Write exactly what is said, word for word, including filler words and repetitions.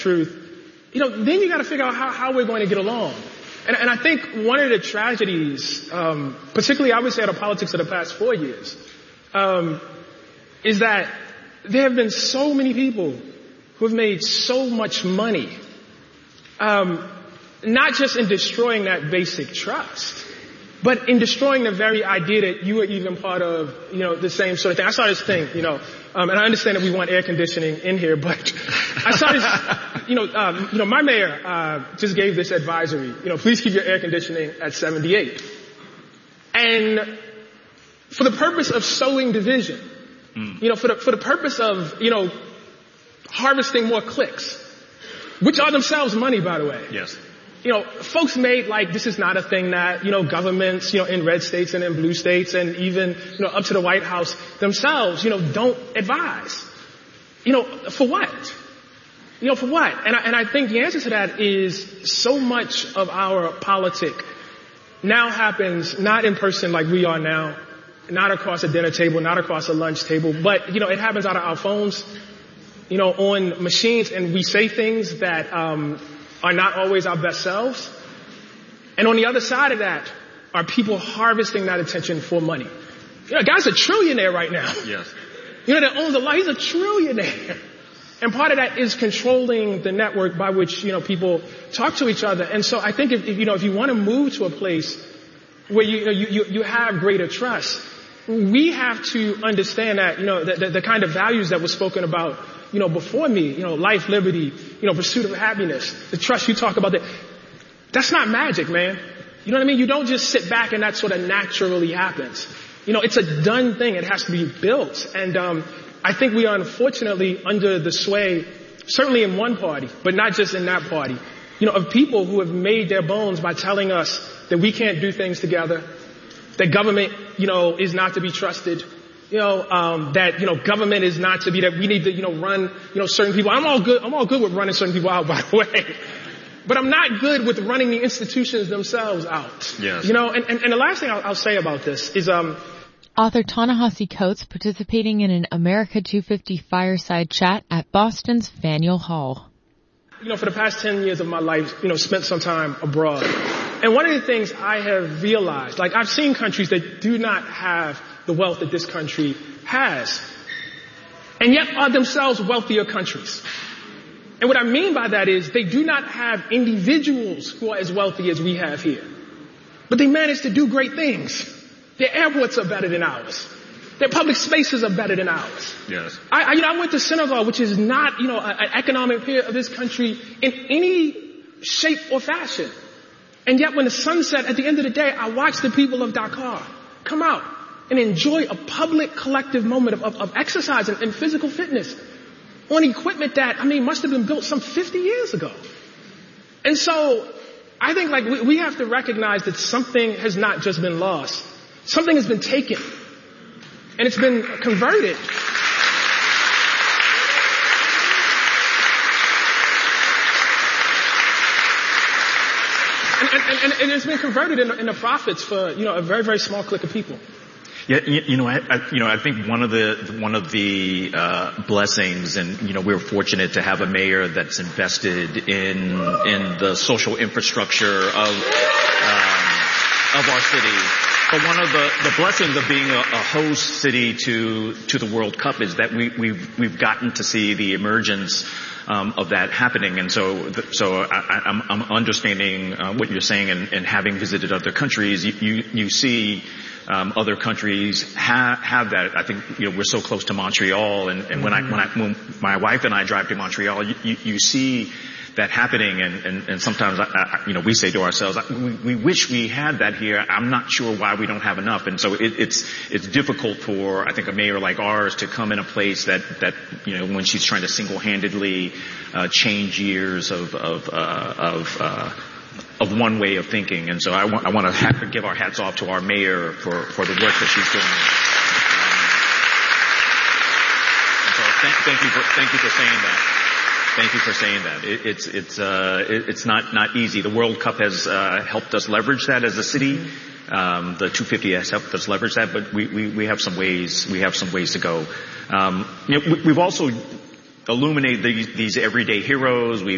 truth, you know, then you got to figure out how, how we're going to get along. And, and I think one of the tragedies, um, particularly I would say out of politics of the past four years, um, is that there have been so many people who have made so much money, um, not just in destroying that basic trust, but in destroying the very idea that you were even part of, you know, the same sort of thing. I saw this thing, you know, um, and I understand that we want air conditioning in here, but I saw this, you know, um, you know, my mayor uh, just gave this advisory, you know, please keep your air conditioning at seventy-eight. And for the purpose of sowing division, mm. you know, for the, for the purpose of, you know, harvesting more clicks, which are themselves money, by the way. Yes. You know, folks made like this is not a thing that, you know, governments, you know, in red states and in blue states and even, you know, up to the White House themselves, you know, don't advise. You know, for what? You know, for what? And I, and I think the answer to that is so much of our politic now happens not in person like we are now, not across a dinner table, not across a lunch table, but, you know, it happens out of our phones, you know, on machines, and we say things that, um, are not always our best selves. And on the other side of that are people harvesting that attention for money. You know, guy's a trillionaire right now. Yes. You know, that owns a lot. He's a trillionaire. And part of that is controlling the network by which, you know, people talk to each other. And so I think if, if you know, if you want to move to a place where you, you, you, you have greater trust, we have to understand that, you know, the, the, the kind of values that were spoken about, you know, before me, you know, life, liberty, you know, pursuit of happiness, the trust you talk about, that, that's not magic, man. You know what I mean? You don't just sit back and that sort of naturally happens. You know, it's a done thing. It has to be built. And, um, I think we are unfortunately under the sway, certainly in one party, but not just in that party, you know, of people who have made their bones by telling us that we can't do things together, that government, you know, is not to be trusted. You know, um, that, you know, government is not to be, that we need to, you know, run, you know, certain people. I'm all good, I'm all good with running certain people out, by the way. But I'm not good with running the institutions themselves out. Yes. You know, and, and, and the last thing I'll, I'll say about this is, um, author Ta-Nehisi Coates participating in an America two fifty fireside chat at Boston's Faneuil Hall. You know, for the past ten years of my life, you know, spent some time abroad. And one of the things I have realized, like I've seen countries that do not have the wealth that this country has, and yet are themselves wealthier countries. And what I mean by that is they do not have individuals who are as wealthy as we have here, but they manage to do great things. Their airports are better than ours. Their public spaces are better than ours. Yes. I, I you know, I went to Senegal, which is not, you know, an economic peer of this country in any shape or fashion. And yet when the sun set, at the end of the day, I watched the people of Dakar come out and enjoy a public collective moment of, of, of exercise and, and physical fitness on equipment that, I mean, must have been built some fifty years ago. And so I think like we, we have to recognize that something has not just been lost. Something has been taken and it's been converted. And, and, and, and it's been converted in, in the profits for, you know, a very, very small clique of people. Yeah, you, you know, I, I, you know, I think one of the one of the uh, blessings, and you know, we're fortunate to have a mayor that's invested in in the social infrastructure of um, of our city. But one of the, the blessings of being a, a host city to to the World Cup is that we, we've we've gotten to see the emergence um, of that happening, and so so I, I'm, I'm understanding uh, what you're saying, and, and having visited other countries, you you, you see. Um, other countries have, have that. I think, you know, we're so close to Montreal, and, and when I, when I, when my wife and I drive to Montreal, you, you, you see that happening, and, and, and sometimes, I, I, you know, we say to ourselves, we, we wish we had that here. I'm not sure why we don't have enough. And so it, it's, it's difficult for, I think, a mayor like ours to come in a place that, that, you know, when she's trying to single-handedly, uh, change years of, of, uh, of, uh, of one way of thinking. And so I want, I want to ha- give our hats off to our mayor for, for the work that she's doing. Um, and so thank, thank you for, thank you for saying that. Thank you for saying that. It, it's, it's, uh, it, it's not, not easy. The World Cup has, uh, helped us leverage that as a city. Um, the two fifty has helped us leverage that, but we, we, we have some ways, we have some ways to go. Um, you know, we, we've also illuminated these, these everyday heroes. We've